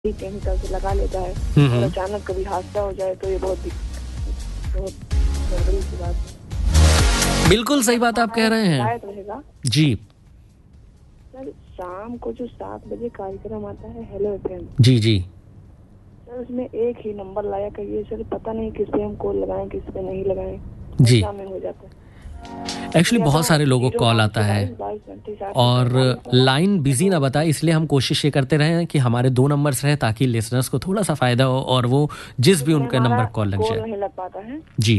के हिसाब से लगा लेता है और अचानक कभी हादसा हो जाए तो ये बहुत गड़बड़ी की बात है। बिल्कुल सही बात आप कह रहे हैं रहेगा जी सर। शाम को जो 7 बजे कार्यक्रम आता है हेलो एफएम, जी जी सर उसमें एक ही नंबर लाया करिए सर, पता नहीं किस पे हम कॉल लगाएं किस पे नहीं लगाएं, जी। ऐसा में हो जाता है। एक्चुअली बहुत सारे लोगों को कॉल आता है और लाइन बिजी ना बताए, इसलिए हम कोशिश ये करते रहे हैं कि हमारे 2 नंबर्स रहे ताकि लिसनर्स को थोड़ा सा फायदा हो और वो जिस भी उनका नंबर कॉल लग जाए। नहीं लग पाता है जी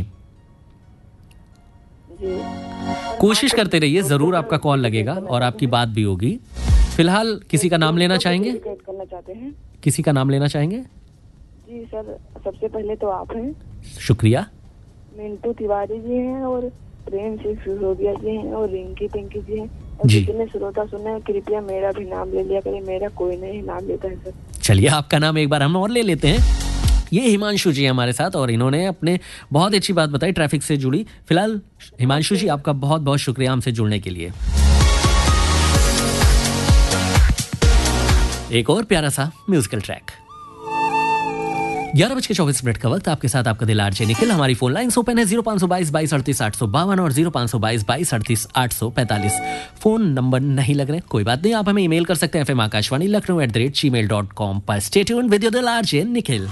जी, कोशिश करते रहिए, जरूर आपका कॉल लगेगा और आपकी बात भी होगी। फिलहाल किसी का नाम लेना चाहेंगे? करना चाहते हैं किसी का नाम लेना चाहेंगे? जी सर, सबसे पहले तो आप हैं, शुक्रिया। मिंटू तिवारी जी हैं और प्रेम सिंह सिसोदिया जी हैं और रिंकी पिंकी जी हैं और जी। जितने श्रोता सुने हैं कृपया मेरा भी नाम ले लिया करें, मेरा कोई नहीं नाम लेता है सर। चलिए आपका नाम एक बार हम और ले लेते हैं। ये हिमांशु जी हमारे साथ और इन्होंने अपने बहुत अच्छी बात बताई ट्रैफिक से जुड़ी। फिलहाल हिमांशु जी आपका बहुत बहुत शुक्रिया हमसे जुड़ने के लिए। एक और प्यारा सा म्यूजिकल ट्रैक। 11:24 का वक्त, आपके साथ आपका दिल आरजे निखिल। हमारी फोन लाइंस ओपन है 0522 22 38 852 और 0522 22 38 845। फोन नंबर नहीं लग रहे, कोई बात नहीं, आप हमें ईमेल कर सकते हैं fmakashwani.lucknow@gmail.com पर। स्टे ट्यून्ड विद योर दिल आरजे निखिल।